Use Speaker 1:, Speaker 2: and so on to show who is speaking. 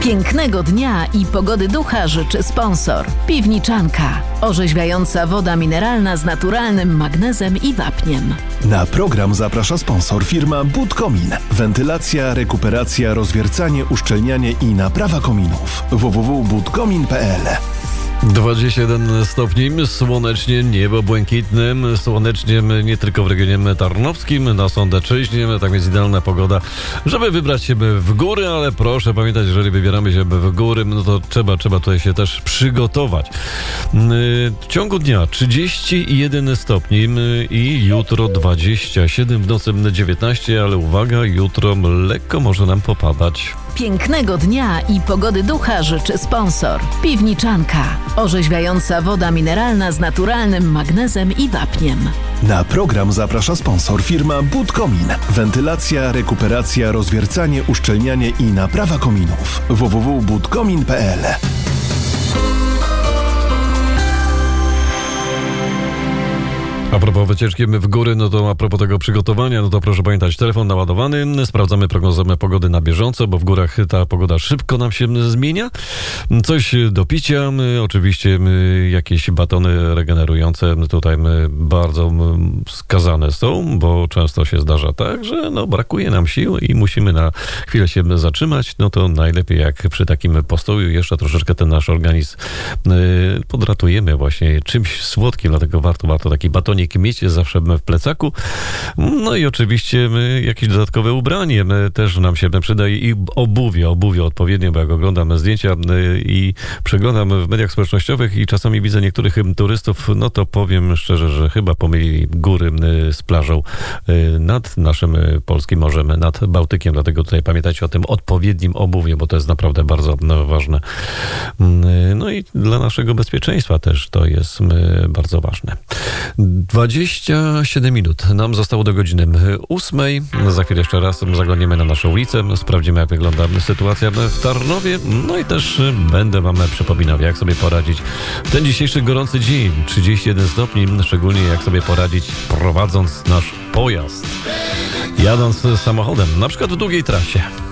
Speaker 1: Pięknego dnia i pogody ducha życzy sponsor. Piwniczanka. Orzeźwiająca woda mineralna z naturalnym magnezem i wapniem.
Speaker 2: Na program zaprasza sponsor firma Budkomin. Wentylacja, rekuperacja, rozwiercanie, uszczelnianie i naprawa kominów. www.budkomin.pl
Speaker 3: 21 stopni, słonecznie, niebo błękitne, słonecznie nie tylko w regionie tarnowskim, na Sądecczyźnie, tak więc idealna pogoda, żeby wybrać się w góry, ale proszę pamiętać, jeżeli wybieramy się w góry, no to trzeba tutaj się też przygotować. W ciągu dnia 31 stopni i jutro 27, w nocy 19, ale uwaga, jutro lekko może nam popadać.
Speaker 1: Pięknego dnia i pogody ducha życzy sponsor. Piwniczanka. Orzeźwiająca woda mineralna z naturalnym magnezem i wapniem.
Speaker 2: Na program zaprasza sponsor firma Budkomin. Wentylacja, rekuperacja, rozwiercanie, uszczelnianie i naprawa kominów. www.budkomin.pl
Speaker 3: A propos wycieczki w góry, no to a propos tego przygotowania, no to proszę pamiętać, telefon naładowany, sprawdzamy prognozę pogody na bieżąco, bo w górach ta pogoda szybko nam się zmienia. Coś do picia, oczywiście jakieś batony regenerujące tutaj bardzo wskazane są, bo często się zdarza tak, że no brakuje nam sił i musimy na chwilę się zatrzymać, no to najlepiej jak przy takim postoju jeszcze troszeczkę ten nasz organizm podratujemy właśnie czymś słodkim, dlatego warto taki batonik mieć zawsze w plecaku. No i oczywiście jakieś dodatkowe ubranie też nam się przyda i obuwie odpowiednie, bo jak oglądam zdjęcia i przeglądam w mediach społecznościowych i czasami widzę niektórych turystów, no to powiem szczerze, że chyba pomylili góry z plażą nad naszym polskim morzem, nad Bałtykiem, dlatego tutaj pamiętajcie o tym odpowiednim obuwiu, bo to jest naprawdę bardzo ważne. No i dla naszego bezpieczeństwa też to jest bardzo ważne. 27 minut nam zostało do godziny 8. Za chwilę jeszcze raz zaglądniemy na naszą ulicę, sprawdzimy jak wygląda sytuacja w Tarnowie, no i też będę wam przypominał, jak sobie poradzić w ten dzisiejszy gorący dzień, 31 stopni, szczególnie jak sobie poradzić prowadząc nasz pojazd, jadąc samochodem, na przykład w długiej trasie.